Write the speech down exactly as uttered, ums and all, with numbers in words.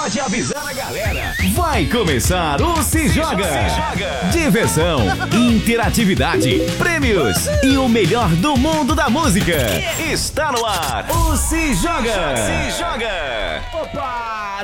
Pode avisar a galera. Vai começar o Se Joga. Se Joga. Diversão, interatividade, prêmios e o melhor do mundo da música. Está no ar o Se Joga. Se Joga. Opa!